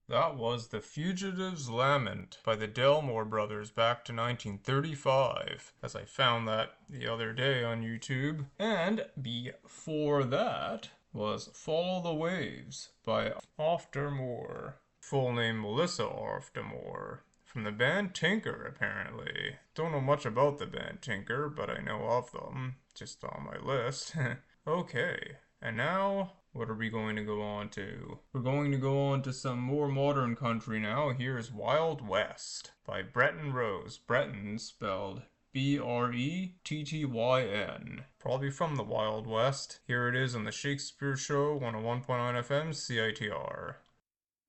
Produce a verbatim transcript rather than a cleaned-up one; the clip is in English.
That was The Fugitive's Lament by the Delmore Brothers back to nineteen thirty-five, as I found that the other day on YouTube. And before that was Follow the Waves by Aftermore. Full name Melissa Aftermore. From the band Tinker, apparently. Don't know much about the band Tinker, but I know of them. Just on my list. Okay, and now what are we going to go on to? We're going to go on to some more modern country now. Here's Wild West by Breton Rose. Breton spelled B R E T T Y N. Probably from the Wild West. Here it is on the Shakespeare Show, one oh one point nine F M, C I T R.